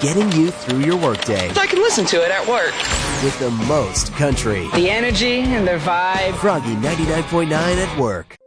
getting you through your workday. I can listen to it at work. With the most country. The energy and the vibe. Froggy 99.9 at work.